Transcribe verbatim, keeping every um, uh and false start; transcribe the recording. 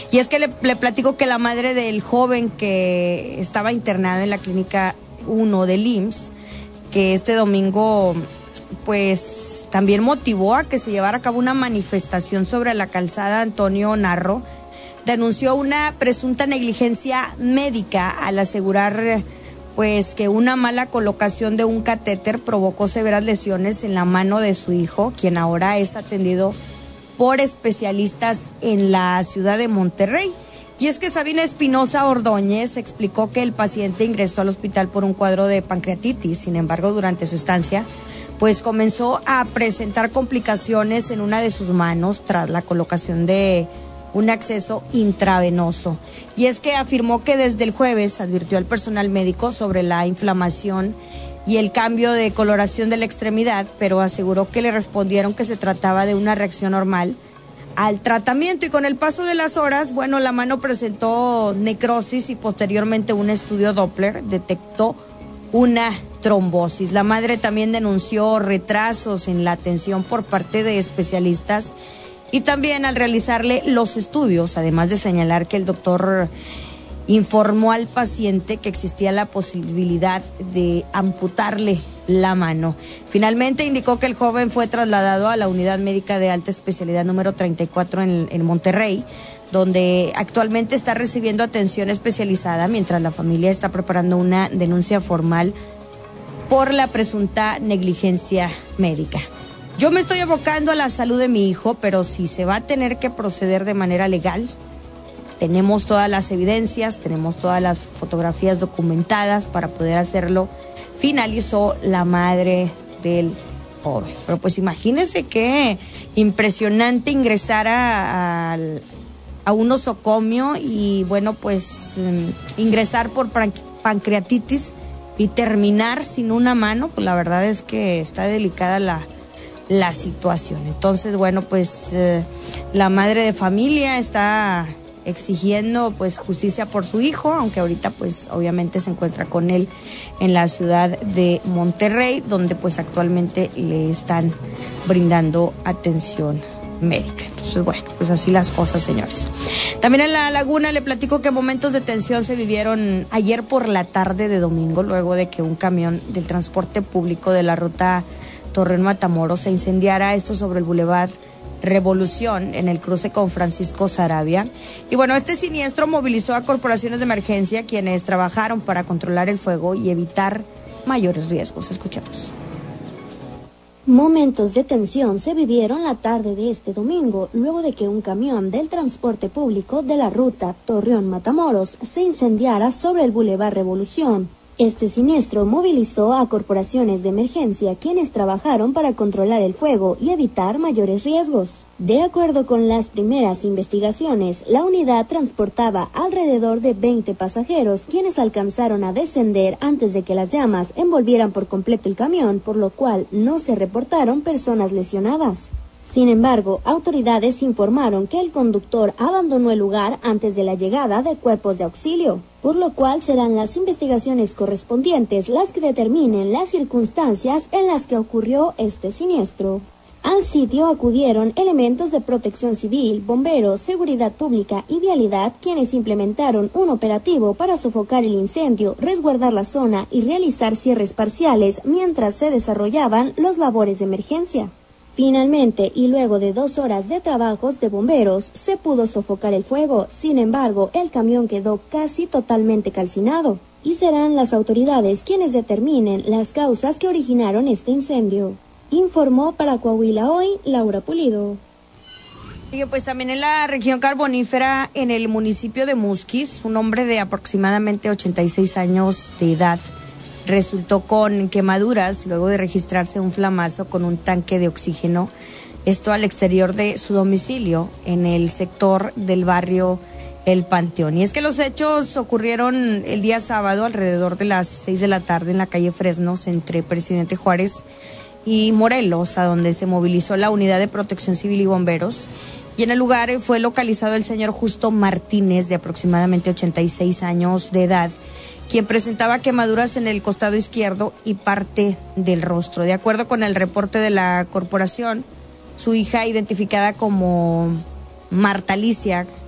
Y es que le, le platico que la madre del joven que estaba internado en la clínica uno del I M S S, que este domingo pues también motivó a que se llevara a cabo una manifestación sobre la calzada Antonio Narro, denunció una presunta negligencia médica al asegurar pues que una mala colocación de un catéter provocó severas lesiones en la mano de su hijo, quien ahora es atendido por especialistas en la ciudad de Monterrey. Y es que Sabina Espinosa Ordóñez explicó que el paciente ingresó al hospital por un cuadro de pancreatitis. Sin embargo, durante su estancia, pues comenzó a presentar complicaciones en una de sus manos tras la colocación de un acceso intravenoso. Y es que afirmó que desde el jueves advirtió al personal médico sobre la inflamación y el cambio de coloración de la extremidad, pero aseguró que le respondieron que se trataba de una reacción normal al tratamiento. Y con el paso de las horas, bueno, la mano presentó necrosis y posteriormente un estudio Doppler detectó una trombosis. La madre también denunció retrasos en la atención por parte de especialistas y también al realizarle los estudios, además de señalar que el doctor informó al paciente que existía la posibilidad de amputarle la mano. Finalmente indicó que el joven fue trasladado a la unidad médica de alta especialidad número treinta y cuatro en, en Monterrey, donde actualmente está recibiendo atención especializada, mientras la familia está preparando una denuncia formal por la presunta negligencia médica. Yo me estoy abocando a la salud de mi hijo, pero si se va a tener que proceder de manera legal, tenemos todas las evidencias, tenemos todas las fotografías documentadas para poder hacerlo, finalizó la madre del joven. Pero pues imagínense qué impresionante ingresar a, a, a un nosocomio y bueno, pues um, ingresar por pancreatitis y terminar sin una mano, pues la verdad es que está delicada la la situación. Entonces, bueno, pues eh, la madre de familia está exigiendo pues justicia por su hijo, aunque ahorita pues obviamente se encuentra con él en la ciudad de Monterrey, donde pues actualmente le están brindando atención médica. Entonces, bueno, pues así las cosas, señores. También en La Laguna le platico que momentos de tensión se vivieron ayer por la tarde de domingo, luego de que un camión del transporte público de la ruta Torreón Matamoros se incendiara, esto sobre el Boulevard Revolución, en el cruce con Francisco Saravia. Y bueno, este siniestro movilizó a corporaciones de emergencia, quienes trabajaron para controlar el fuego y evitar mayores riesgos. Escuchemos. Momentos de tensión se vivieron la tarde de este domingo, luego de que un camión del transporte público de la ruta Torreón Matamoros se incendiara sobre el Boulevard Revolución. Este siniestro movilizó a corporaciones de emergencia, quienes trabajaron para controlar el fuego y evitar mayores riesgos. De acuerdo con las primeras investigaciones, la unidad transportaba alrededor de veinte pasajeros, quienes alcanzaron a descender antes de que las llamas envolvieran por completo el camión, por lo cual no se reportaron personas lesionadas. Sin embargo, autoridades informaron que el conductor abandonó el lugar antes de la llegada de cuerpos de auxilio, por lo cual serán las investigaciones correspondientes las que determinen las circunstancias en las que ocurrió este siniestro. Al sitio acudieron elementos de protección civil, bomberos, seguridad pública y vialidad, quienes implementaron un operativo para sofocar el incendio, resguardar la zona y realizar cierres parciales mientras se desarrollaban los labores de emergencia. Finalmente, y luego de dos horas de trabajos de bomberos, se pudo sofocar el fuego. Sin embargo, el camión quedó casi totalmente calcinado, y serán las autoridades quienes determinen las causas que originaron este incendio. Informó para Coahuila Hoy, Laura Pulido. Y pues también en la región carbonífera, en el municipio de Musquis, un hombre de aproximadamente ochenta y seis años de edad resultó con quemaduras luego de registrarse un flamazo con un tanque de oxígeno, esto al exterior de su domicilio en el sector del barrio El Panteón. Y es que los hechos ocurrieron el día sábado alrededor de las seis de la tarde en la calle Fresnos entre Presidente Juárez y Morelos, a donde se movilizó la unidad de protección civil y bomberos. Y en el lugar fue localizado el señor Justo Martínez, de aproximadamente ochenta y seis años de edad, quien presentaba quemaduras en el costado izquierdo y parte del rostro. De acuerdo con el reporte de la corporación, su hija, identificada como Marta Alicia